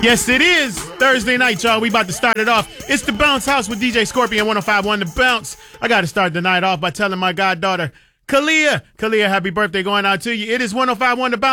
Yes, it is Thursday night, y'all. We about to start it off. It's the Bounce House with DJ Scorpion 105.1 The Bounce. I got to start the night off by telling my goddaughter, Kalia, happy birthday going out to you. It is 105.1 The Bounce.